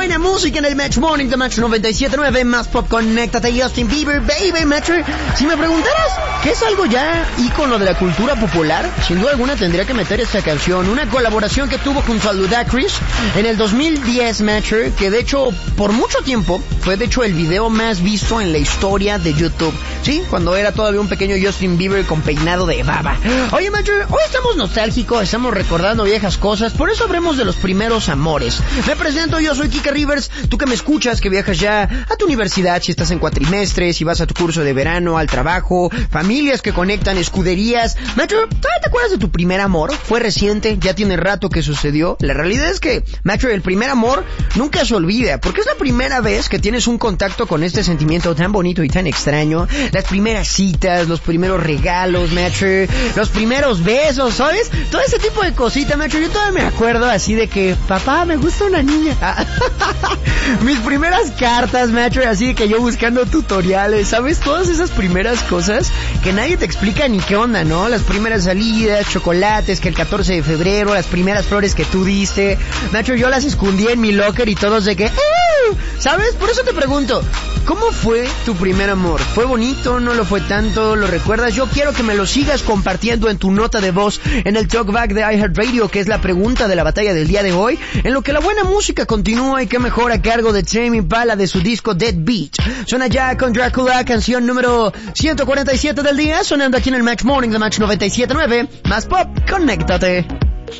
buena música en el Match Morning de Match 97.9, más pop, conéctate, Justin Bieber, baby, Match. Si me preguntaras ¿qué es algo ya ícono de la cultura popular? Sin duda alguna tendría que meter esta canción, una colaboración que tuvo junto a Ludacris en el 2010, Match, que de hecho, por mucho tiempo, fue de hecho el video más visto en la historia de YouTube. Sí, cuando era todavía un pequeño Justin Bieber con peinado de baba. Oye, Match, hoy estamos nostálgicos, estamos recordando viejas cosas, por eso hablemos de los primeros amores. Me presento, yo soy Kike Rivers, tú que me escuchas, que viajas ya a tu universidad, si estás en cuatrimestre, si vas a tu curso de verano, al trabajo, familias que conectan, escuderías. Macho, ¿todavía te acuerdas de tu primer amor? ¿Fue reciente? ¿Ya tiene rato que sucedió? La realidad es que, Macho, el primer amor nunca se olvida, porque es la primera vez que tienes un contacto con este sentimiento tan bonito y tan extraño. Las primeras citas, los primeros regalos, Macho, los primeros besos, ¿sabes? Todo ese tipo de cositas, Macho. Yo todavía me acuerdo así de que, papá, me gusta una niña. Mis primeras cartas, Macho, así que yo buscando tutoriales, ¿sabes? Todas esas primeras cosas que nadie te explica ni qué onda, ¿no? Las primeras salidas, chocolates, que el 14 de febrero, las primeras flores que tú diste. Macho, yo las escondí en mi locker y todos de que, ¿sabes? Por eso te pregunto, ¿cómo fue tu primer amor? ¿Fue bonito? ¿No lo fue tanto? ¿Lo recuerdas? Yo quiero que me lo sigas compartiendo en tu nota de voz en el Talkback de iHeartRadio, que es la pregunta de la batalla del día de hoy, en lo que la buena música continúa y qué mejor a cargo de Tame Impala de su disco Dead Beat. Suena ya con Drácula, canción número 147 del día, sonando aquí en el Match Morning de Match 97.9, más pop, conéctate.